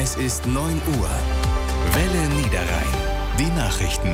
Es ist 9 Uhr. Welle Niederrhein. Die Nachrichten.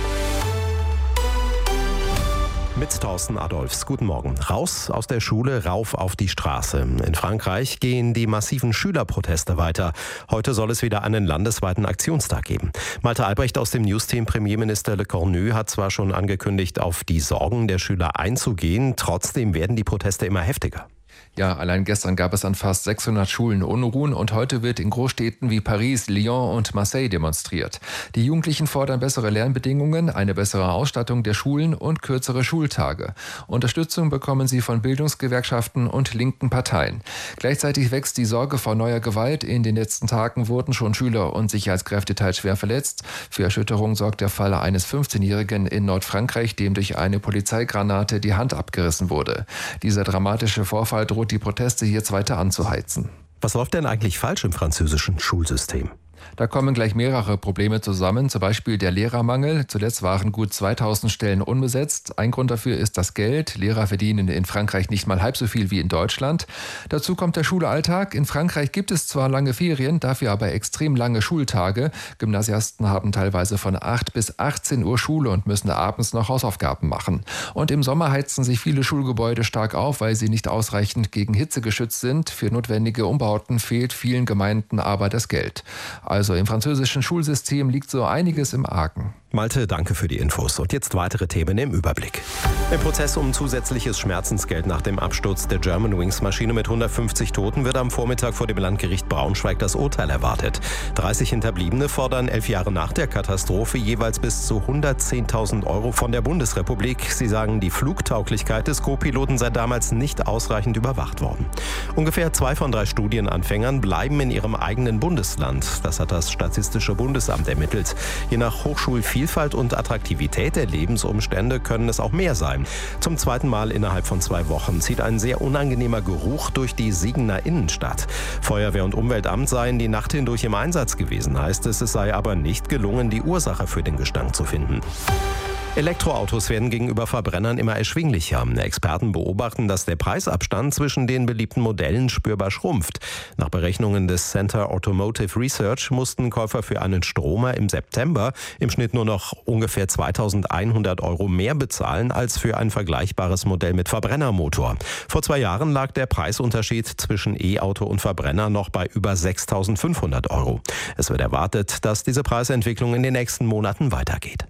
Mit Thorsten Adolfs. Guten Morgen. Raus aus der Schule, rauf auf die Straße. In Frankreich gehen die massiven Schülerproteste weiter. Heute soll es wieder einen landesweiten Aktionstag geben. Malte Albrecht aus dem Newsteam. Premierminister Le Cornu hat zwar schon angekündigt, auf die Sorgen der Schüler einzugehen. Trotzdem werden die Proteste immer heftiger. Ja, allein gestern gab es an fast 600 Schulen Unruhen und heute wird in Großstädten wie Paris, Lyon und Marseille demonstriert. Die Jugendlichen fordern bessere Lernbedingungen, eine bessere Ausstattung der Schulen und kürzere Schultage. Unterstützung bekommen sie von Bildungsgewerkschaften und linken Parteien. Gleichzeitig wächst die Sorge vor neuer Gewalt. In den letzten Tagen wurden schon Schüler und Sicherheitskräfte teils schwer verletzt. Für Erschütterung sorgt der Fall eines 15-Jährigen in Nordfrankreich, dem durch eine Polizeigranate die Hand abgerissen wurde. Dieser dramatische Vorfall droht die Proteste jetzt weiter anzuheizen. Was läuft denn eigentlich falsch im französischen Schulsystem? Da kommen gleich mehrere Probleme zusammen, zum Beispiel der Lehrermangel. Zuletzt waren gut 2000 Stellen unbesetzt. Ein Grund dafür ist das Geld. Lehrer verdienen in Frankreich nicht mal halb so viel wie in Deutschland. Dazu kommt der Schulalltag. In Frankreich gibt es zwar lange Ferien, dafür aber extrem lange Schultage. Gymnasiasten haben teilweise von 8 bis 18 Uhr Schule und müssen abends noch Hausaufgaben machen. Und im Sommer heizen sich viele Schulgebäude stark auf, weil sie nicht ausreichend gegen Hitze geschützt sind. Für notwendige Umbauten fehlt vielen Gemeinden aber das Geld. Also im französischen Schulsystem liegt so einiges im Argen. Malte, danke für die Infos. Und jetzt weitere Themen im Überblick. Im Prozess um zusätzliches Schmerzensgeld nach dem Absturz der Germanwings-Maschine mit 150 Toten wird am Vormittag vor dem Landgericht Braunschweig das Urteil erwartet. 30 Hinterbliebene fordern 11 Jahre nach der Katastrophe jeweils bis zu 110.000 € von der Bundesrepublik. Sie sagen, die Flugtauglichkeit des Co-Piloten sei damals nicht ausreichend überwacht worden. Ungefähr 2 von 3 Studienanfängern bleiben in ihrem eigenen Bundesland. Das hat das Statistische Bundesamt ermittelt. Je nach Hochschulvielfalt und Attraktivität der Lebensumstände können es auch mehr sein. Zum zweiten Mal innerhalb von 2 Wochen zieht ein sehr unangenehmer Geruch durch die Siegener Innenstadt. Feuerwehr und Umweltamt seien die Nacht hindurch im Einsatz gewesen, heißt es. Es sei aber nicht gelungen, die Ursache für den Gestank zu finden. Elektroautos werden gegenüber Verbrennern immer erschwinglicher. Experten beobachten, dass der Preisabstand zwischen den beliebten Modellen spürbar schrumpft. Nach Berechnungen des Center Automotive Research mussten Käufer für einen Stromer im September im Schnitt nur noch ungefähr 2.100 € mehr bezahlen als für ein vergleichbares Modell mit Verbrennermotor. Vor 2 Jahren lag der Preisunterschied zwischen E-Auto und Verbrenner noch bei über 6.500 €. Es wird erwartet, dass diese Preisentwicklung in den nächsten Monaten weitergeht.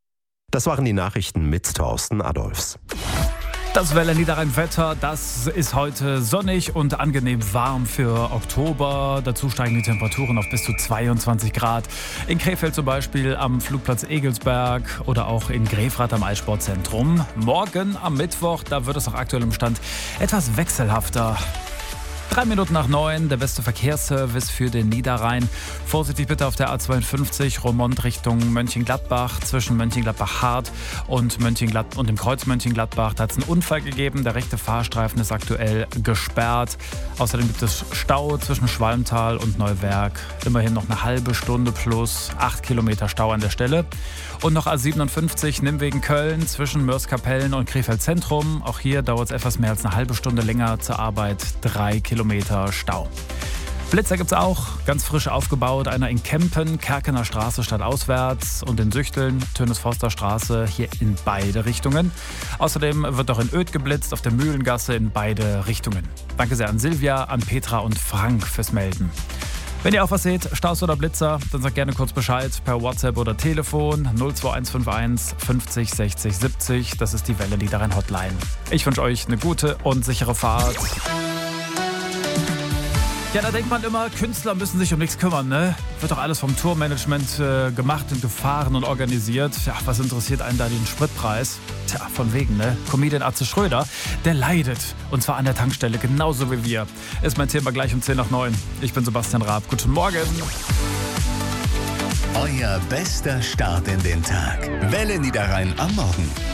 Das waren die Nachrichten mit Thorsten Adolfs. Das Welle Niederrhein-Wetter, das ist heute sonnig und angenehm warm für Oktober. Dazu steigen die Temperaturen auf bis zu 22 Grad. In Krefeld zum Beispiel am Flugplatz Egelsberg oder auch in Grefrath am Eissportzentrum. Morgen am Mittwoch, da wird es auch aktuell im Stand etwas wechselhafter. 3 Minuten nach 9, der beste Verkehrsservice für den Niederrhein. Vorsichtig bitte auf der A52 Roermond Richtung Mönchengladbach, zwischen Mönchengladbach-Hart und dem Kreuz Mönchengladbach. Da hat es einen Unfall gegeben, der rechte Fahrstreifen ist aktuell gesperrt. Außerdem gibt es Stau zwischen Schwalmtal und Neuwerk. Immerhin noch eine halbe Stunde plus 8 Kilometer Stau an der Stelle. Und noch A57 Nimwegen-Köln zwischen Mörs-Kapellen und Krefeld Zentrum. Auch hier dauert es etwas mehr als eine halbe Stunde länger zur Arbeit. 3 Kilometer Stau. Blitzer gibt es auch, ganz frisch aufgebaut. Einer in Kempen, Kerkener Straße stadtauswärts und in Süchteln, Tönes-Forster Straße, hier in beide Richtungen. Außerdem wird auch in Oedt geblitzt, auf der Mühlengasse in beide Richtungen. Danke sehr an Silvia, an Petra und Frank fürs Melden. Wenn ihr auch was seht, Staus oder Blitzer, dann sagt gerne kurz Bescheid per WhatsApp oder Telefon 02151 50 60 70. Das ist die Welle Niederrhein Hotline. Ich wünsche euch eine gute und sichere Fahrt. Ja, da denkt man immer, Künstler müssen sich um nichts kümmern, ne? Wird doch alles vom Tourmanagement gemacht und gefahren und organisiert. Ja, was interessiert einen da den Spritpreis? Tja, von wegen, ne? Comedian Atze Schröder, der leidet. Und zwar an der Tankstelle, genauso wie wir. Ist mein Thema gleich um 10 nach 9. Ich bin Sebastian Raab. Guten Morgen. Euer bester Start in den Tag. Welle Niederrhein am Morgen.